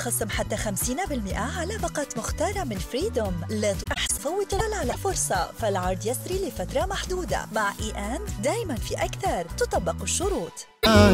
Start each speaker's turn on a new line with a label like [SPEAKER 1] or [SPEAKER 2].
[SPEAKER 1] خصم حتى 50% على باقات مختارة من فريدوم. لا فوت على فرصة، فالعرض يسري لفترة محدودة. مع دايما في أكثر، تطبق الشروط.